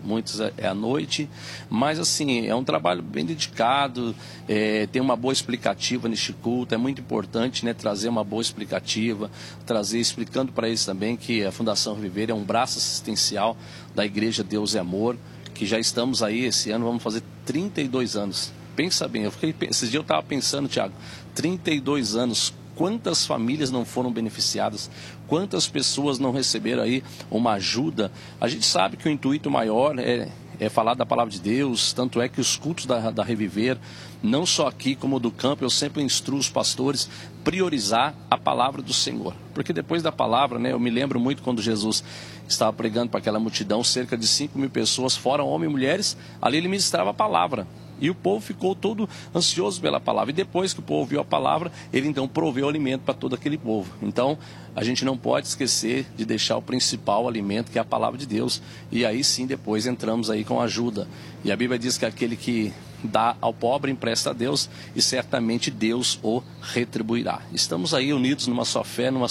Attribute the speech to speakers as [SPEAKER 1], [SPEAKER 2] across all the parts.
[SPEAKER 1] muitos é à noite, mas assim, é um trabalho bem dedicado, tem uma boa explicativa neste culto, é muito importante, né, trazer uma boa explicativa, explicando para eles também que a Fundação Reviver é um braço assistencial da Igreja Deus é Amor, que já estamos aí, esse ano vamos fazer 32 anos. Pensa bem, esses dias eu estava pensando, Tiago, 32 anos, quantas famílias não foram beneficiadas, quantas pessoas não receberam aí uma ajuda. A gente sabe que o intuito maior é falar da palavra de Deus, tanto é que os cultos da Reviver, não só aqui como do campo, eu sempre instruo os pastores priorizar a palavra do Senhor, porque depois da palavra, né, eu me lembro muito quando Jesus estava pregando para aquela multidão, cerca de 5.000 pessoas, fora homens e mulheres, ali ele ministrava a palavra. E o povo ficou todo ansioso pela palavra. E depois que o povo ouviu a palavra, ele então proveu alimento para todo aquele povo. Então, a gente não pode esquecer de deixar o principal alimento, que é a palavra de Deus. E aí sim, depois entramos aí com ajuda. E a Bíblia diz que aquele que dá ao pobre empresta a Deus, e certamente Deus o retribuirá. Estamos aí unidos numa só fé, numa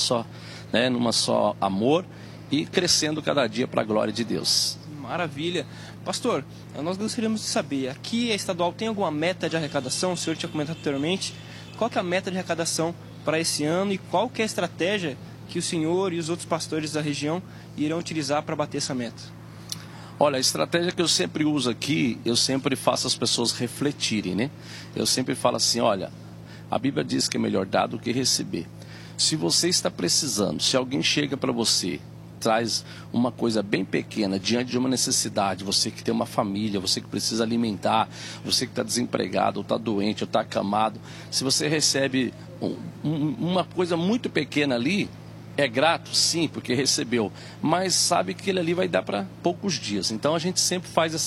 [SPEAKER 1] só amor, e crescendo cada dia para a glória de Deus.
[SPEAKER 2] Maravilha. Pastor, nós gostaríamos de saber, aqui a estadual tem alguma meta de arrecadação? O senhor tinha comentado anteriormente. Qual que é a meta de arrecadação para esse ano e qual que é a estratégia que o senhor e os outros pastores da região irão utilizar para bater essa meta?
[SPEAKER 1] Olha, a estratégia que eu sempre uso aqui, eu sempre faço as pessoas refletirem, né? Eu sempre falo assim, olha, a Bíblia diz que é melhor dar do que receber. Se você está precisando, se alguém chega para você, traz uma coisa bem pequena diante de uma necessidade, você que tem uma família, você que precisa alimentar, você que está desempregado, ou está doente, ou está acamado, se você recebe uma coisa muito pequena ali, é grato, sim, porque recebeu, mas sabe que ele ali vai dar para poucos dias. Então a gente sempre faz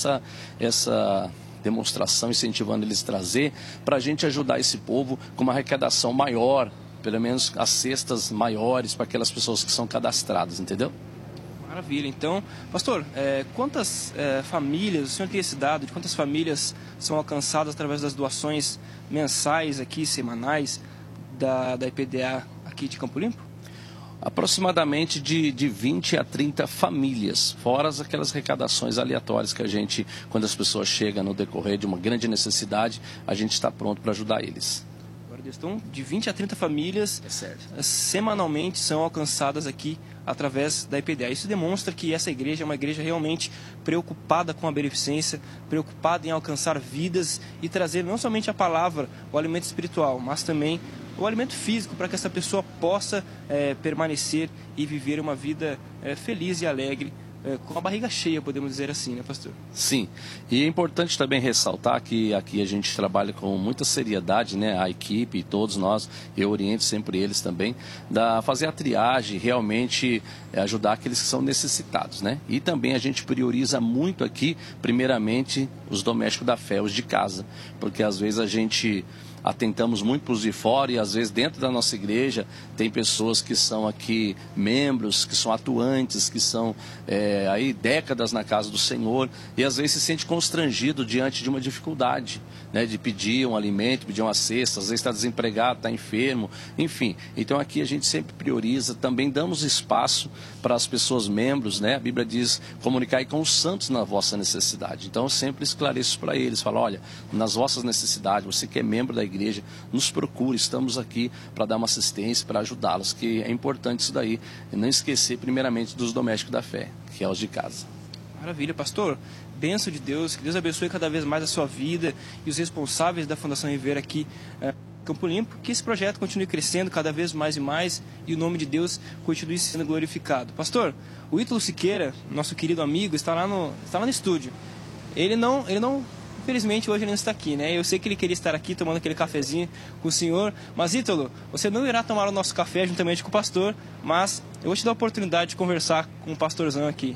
[SPEAKER 1] essa demonstração, incentivando eles a trazer, para a gente ajudar esse povo com uma arrecadação maior, pelo menos as cestas maiores para aquelas pessoas que são cadastradas, entendeu?
[SPEAKER 2] Maravilha. Então, pastor, quantas famílias, o senhor tem esse dado de quantas famílias são alcançadas através das doações mensais aqui, semanais, da IPDA aqui de Campo Limpo?
[SPEAKER 1] Aproximadamente de 20 a 30 famílias, fora aquelas arrecadações aleatórias que a gente, quando as pessoas chegam no decorrer de uma grande necessidade, a gente está pronto para ajudar eles.
[SPEAKER 2] Então, de 20 a 30 famílias semanalmente são alcançadas aqui através da IPDA. Isso demonstra que essa igreja é uma igreja realmente preocupada com a beneficência, preocupada em alcançar vidas e trazer não somente a palavra, o alimento espiritual, mas também o alimento físico para que essa pessoa possa permanecer e viver uma vida feliz e alegre, com a barriga cheia, podemos dizer assim, né, pastor?
[SPEAKER 1] Sim, e é importante também ressaltar que aqui a gente trabalha com muita seriedade, né, a equipe, todos nós, eu oriento sempre eles também, fazer a triagem, realmente ajudar aqueles que são necessitados, né? E também a gente prioriza muito aqui, primeiramente, os domésticos da fé, os de casa, porque às vezes a gente atentamos muito para os de fora e às vezes dentro da nossa igreja tem pessoas que são aqui membros, que são atuantes, que são aí décadas na casa do Senhor e às vezes se sente constrangido diante de uma dificuldade, né, de pedir um alimento, pedir uma cesta, às vezes está desempregado, está enfermo, enfim. Então aqui a gente sempre prioriza, também damos espaço para as pessoas membros, né? A Bíblia diz, comunicai com os santos na vossa necessidade. Então eu sempre esclareço para eles, falo, olha, nas vossas necessidades, você que é membro da igreja, nos procure, estamos aqui para dar uma assistência, para ajudá-los, que é importante isso daí, e não esquecer primeiramente dos domésticos da fé, que é os de casa.
[SPEAKER 2] Maravilha, pastor, bênção de Deus, que Deus abençoe cada vez mais a sua vida e os responsáveis da Fundação Reviver aqui Campo Limpo, que esse projeto continue crescendo cada vez mais e mais e o nome de Deus continue sendo glorificado. Pastor, o Ítalo Siqueira, nosso querido amigo, está lá no estúdio. Ele não infelizmente hoje ele não está aqui, né? Eu sei que ele queria estar aqui tomando aquele cafezinho com o senhor, mas Ítalo, você não irá tomar o nosso café juntamente com o pastor, mas eu vou te dar a oportunidade de conversar com o pastorzão aqui.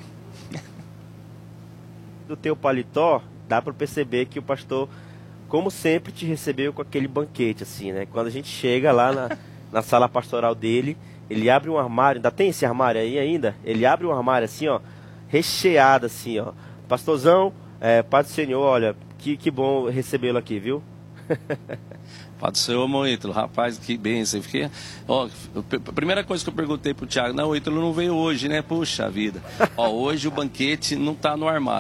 [SPEAKER 3] Do teu paletó, dá para perceber que o pastor, como sempre, te recebeu com aquele banquete, assim, né? Quando a gente chega lá na sala pastoral dele, ele abre um armário, ainda tem esse armário aí ainda? Ele abre um armário assim, ó, recheado assim, ó. Pastorzão, Pai do Senhor, olha, que bom recebê-lo aqui, viu?
[SPEAKER 1] Pai do Senhor, meu Ítalo, rapaz, que bênção. Eu fiquei, a primeira coisa que eu perguntei pro Thiago, não, o Ítalo não veio hoje, né? Puxa vida. Hoje o banquete não tá no armário.